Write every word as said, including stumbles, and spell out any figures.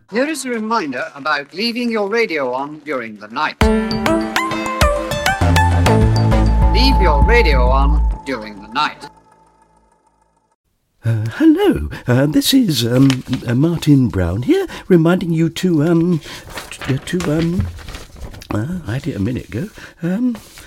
Here is a reminder about leaving your radio on during the night. Leave your radio on during the night. Uh, hello, uh, this is um, uh, Martin Brown here, reminding you to, um, t- to, um, uh, I had it a minute ago, um,